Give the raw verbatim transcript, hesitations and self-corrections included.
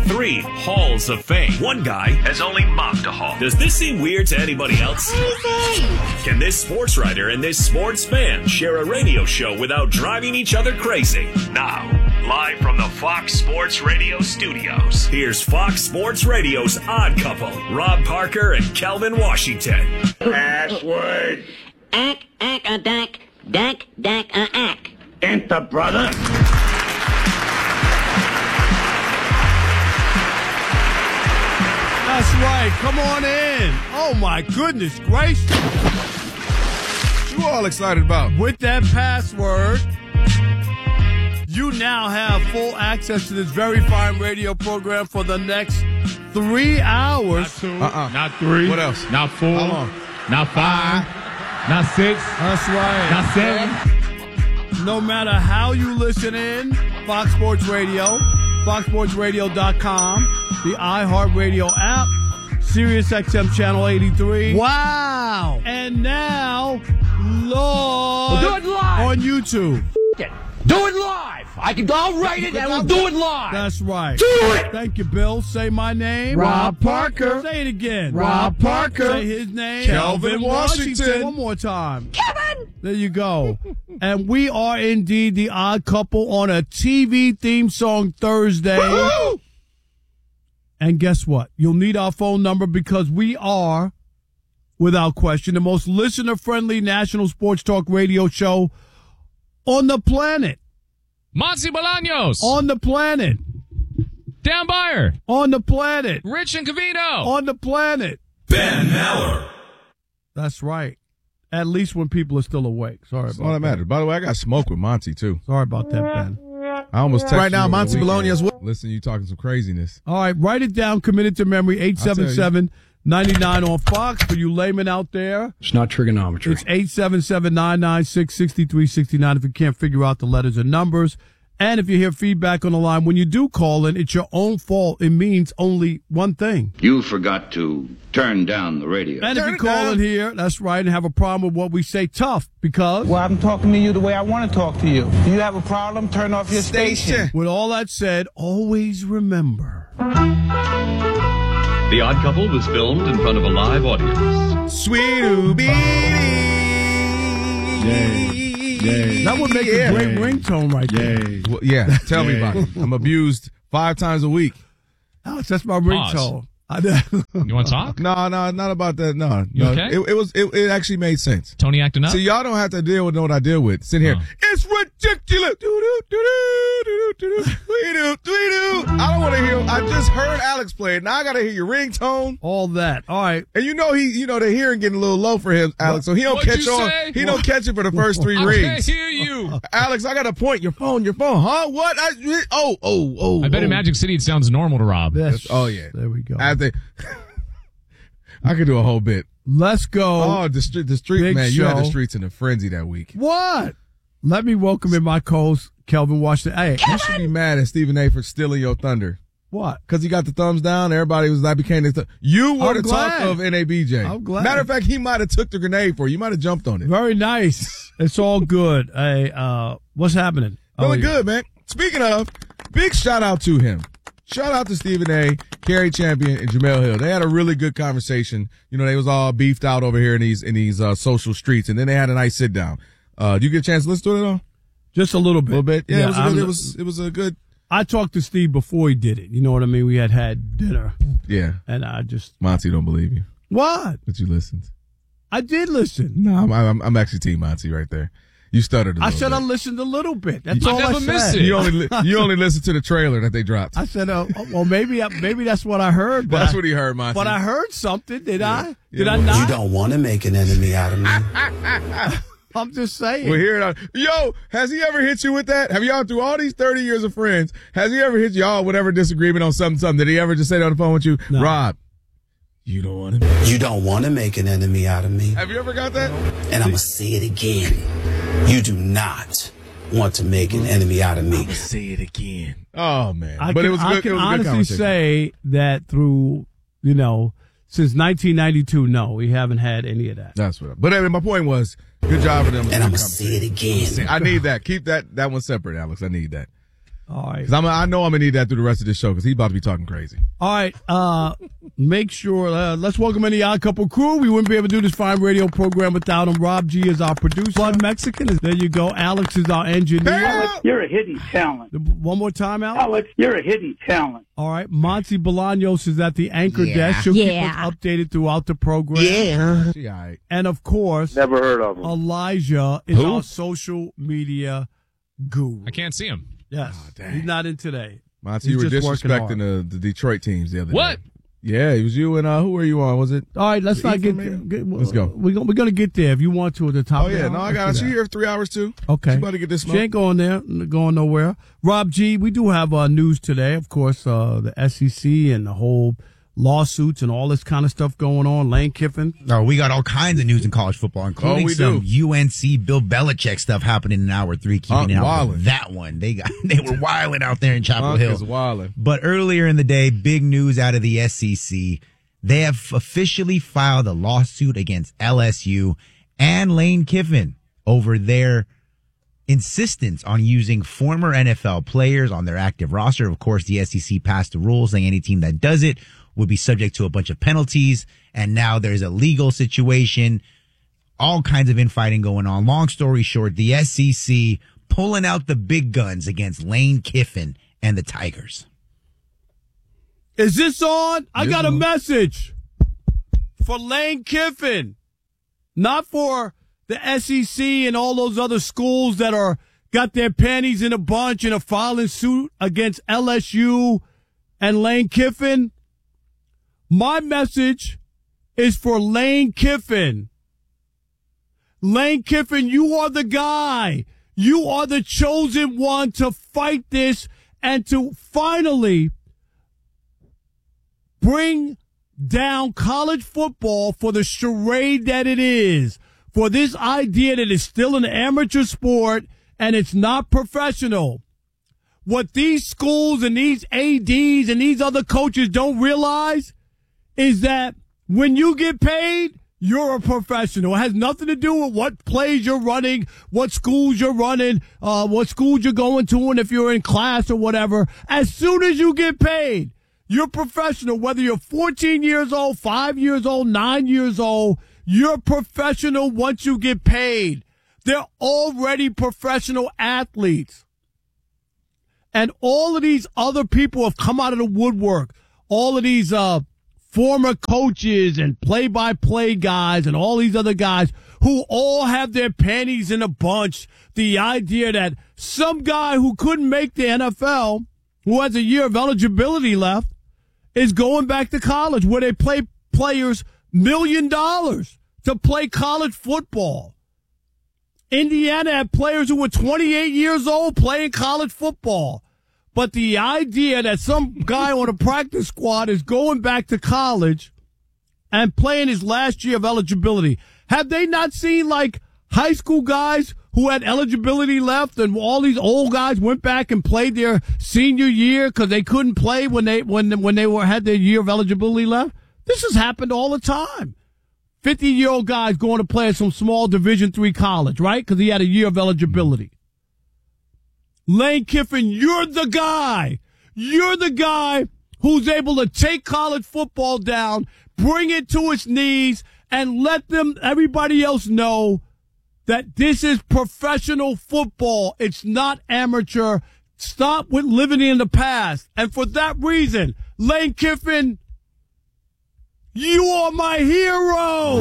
three halls of fame. One guy has only mopped a hall. Does this seem weird to anybody else? Can this sports writer and this sports fan share a radio show without driving each other crazy? Now, live from the Fox Sports Radio studios, here's Fox Sports Radio's Odd Couple, Rob Parker and Kelvin Washington. Password. Ack, ack, a dack, dack, dack, a ack. Enter, brother. That's right. Come on in. Oh, my goodness gracious. What you all excited about? With that password, you now have full access to this very fine radio program for the next three hours. Not two. Uh-uh. Not three. What else? Not four. How long? Not five. Not six. That's right. Not seven. No matter how you listen in, Fox Sports Radio, fox sports radio dot com, the iHeartRadio app, Sirius X M Channel eighty-three. Wow. And now, live, We'll do it live. on YouTube. It. Do it live. I can. I'll write it and we'll do it live. That's right. Do it. Thank you, Bill. Say my name. Rob Parker. Say it again. Rob Parker. Say his name. Kelvin Washington. One more time. Kevin. There you go. And we are indeed the Odd Couple on a T V theme song Thursday. Woo-hoo! And guess what? You'll need our phone number because we are, without question, the most listener-friendly national sports talk radio show on the planet. Monty Bolaños. On the planet. Dan Beyer. On the planet. Rich and Cavino. On the planet. Ben Maller. That's right. At least when people are still awake. Sorry That's about all that that. matters. By the way, I got smoke with Monty, too. Sorry about that, Ben. I almost texted Right now, you over Monty the weekend. Bologna's what? Listen, you talking some craziness. All right, write it down. Commit it to memory. eight seven seven, nine nine on Fox for you laymen out there. It's not trigonometry. It's eight seven seven, nine nine six, six three six nine if you can't figure out the letters and numbers. And if you hear feedback on the line, when you do call in, it's your own fault. It means only one thing. You forgot to turn down the radio. And if Turn you it call down. in here, that's right, and have a problem with what we say, tough, because Well, I'm talking to you the way I want to talk to you. Do you have a problem? Turn off your station. with all that said, always remember. The Odd Couple was filmed in front of a live audience. Sweet Yay. That would make Yeah. a great ringtone right there. Yay. Well, yeah, tell me about it. I'm abused five times a week. Alex, that's my Pause. ringtone. I, You want to talk? No, no, not about that. No, You no. okay? It, it was. It, it actually made sense. Tony acting up? See, y'all don't have to deal with what I deal with. Sit here. Oh. It's ridiculous. Doo-doo, doo-doo, doo-doo, doo-doo, doo-doo, doo-doo. I don't want to hear. I just heard Alex play it. Now I got to hear your ringtone. all that. All right. And you know he, you know the hearing getting a little low for him, Alex. So he don't What'd catch you on. say? He don't catch it for the first three I can't rings. hear you. Alex, I got a point. Your phone, your phone, huh? What? I, oh, oh, oh. I bet oh. in Magic City it sounds normal to Rob. Yes. Oh yeah. There we go. I think I could do a whole bit. Let's go. Oh, the street, the street, Big man. You had the show. streets in a frenzy that week. What? Let me welcome in my co-host, Kelvin Washington. Hey, You should be mad at Stephen A. for stealing your thunder. what? Because he got the thumbs down. Everybody was like, became the th- You were I'm the glad. talk of N A B J. I'm glad. Matter of fact, he might have took the grenade for you. You might have jumped on it. Very nice. It's all good. Hey, uh, what's happening? Really Oh, yeah. good, man. Speaking of, big shout out to him. Shout out to Stephen A., Kerry Champion, and Jamel Hill. They had a really good conversation. You know, they was all beefed out over here in these in these uh, social streets, and then they had a nice sit down. Uh, did you get a chance to listen to it at all? Just a little bit. A little bit. Yeah, it, was a I'm- good, it was it was a good. I talked to Steve before he did it. You know what I mean? We had had dinner, Yeah, and I just Monty don't believe you, what? but you listened. I did listen. No, I'm I'm, I'm actually Team Monty right there. You stuttered a I little said bit. I listened a little bit. That's I all never I missed said. it. You only li- you only listened to the trailer that they dropped. I said, uh, well, maybe maybe that's what I heard. But That's I, what he heard, Monty. But I heard something. Did I? Yeah, Did I well, not? you don't want to make an enemy out of me. I'm just saying. We'll hear it on. Yo, has he ever hit you with that? Have y'all, through all these thirty years of friends, has he ever hit y'all whatever disagreement on something, something? Did he ever just say that on the phone with you? No. Rob, you don't want to. You don't want to make an enemy out of me. Have you ever got that? And I'm going to say it again. You do not want to make an enemy out of me. Say it again. Oh, man. I but can, it was a I good, can it was a good honestly conversation. say that through, you know, since nineteen ninety-two, no, we haven't had any of that. That's what I, but I mean, my point was, good job for them. And I'm going to say it again. I need that. Keep that, that one separate, Alex. I need that. All right. Because I know I'm going to need that through the rest of this show because he's about to be talking crazy. All right. Uh, make sure, uh, let's welcome in the Odd Couple crew. We wouldn't be able to do this fine radio program without him. Rob G is our producer. Blood Mexican. There you go. Alex is our engineer. Alex, you're a hidden talent. One more time, Alex. Alex, you're a hidden talent. All right. Monty Bolaños is at the anchor Yeah. desk. She'll Yeah. keep us updated throughout the program. Yeah. She all right. And, of course, Never heard of him. Elijah is Who? our social media guru. I can't see him. Yes. Oh, dang. He's not in today. Monty, He's you were just working disrespecting the, the Detroit teams the other What? day. Yeah, it was you and uh, who were you on? Was it? All right, let's The not Ethan, get, maybe? get. Let's go. We're going we're gonna get there if you want to at the top. Oh, of the yeah. hour. No, I Let's got it. do She that. here for three hours, too. Okay. She about to get this She smoke. ain't going there, going nowhere. Rob G, we do have uh, news today. Of course, uh, the S E C and the whole lawsuits and all this kind of stuff going on. Lane Kiffin. Oh, we got all kinds of news in college football, including Oh, we some do. U N C Bill Belichick stuff happening in hour three. Keeping Unc it out wildin'. with that one. They got they were wilding out there in Chapel Unc Hill. is wildin'. But earlier in the day, big news out of the S E C. They have officially filed a lawsuit against L S U and Lane Kiffin over their insistence on using former N F L players on their active roster. Of course, the S E C passed the rule saying any team that does it would be subject to a bunch of penalties. And now there's a legal situation, all kinds of infighting going on. Long story short, the S E C pulling out the big guns against Lane Kiffin and the Tigers. Is this on? I This got a on. message for Lane Kiffin, not for the S E C and all those other schools that are got their panties in a bunch and are filing suit against L S U and Lane Kiffin. My message is for Lane Kiffin. Lane Kiffin, you are the guy. You are the chosen one to fight this and to finally bring down college football for the charade that it is, for this idea that it's still an amateur sport and it's not professional. What these schools and these A Ds and these other coaches don't realize is that when you get paid, you're a professional. It has nothing to do with what plays you're running, what schools you're running, uh, what schools you're going to, and if you're in class or whatever. As soon as you get paid, you're professional. Whether you're fourteen years old, five years old, nine years old, you're professional once you get paid. They're already professional athletes. And all of these other people have come out of the woodwork. All of these uh, former coaches and play-by-play guys and all these other guys who all have their panties in a bunch. The idea that some guy who couldn't make the N F L, who has a year of eligibility left, is going back to college where they play players million dollars to play college football. Indiana had players who were twenty-eight years old playing college football. But the idea that some guy on a practice squad is going back to college and playing his last year of eligibility. Have they not seen, like, high school guys who had eligibility left and all these old guys went back and played their senior year because they couldn't play when they when when they were had their year of eligibility left? This has happened all the time. fifty-year-old guys going to play at some small Division three college, right? Because he had a year of eligibility. Lane Kiffin, you're the guy. You're the guy who's able to take college football down, bring it to its knees, and let them, everybody else know that this is professional football. It's not amateur. Stop with living in the past. And for that reason, Lane Kiffin, you are my hero.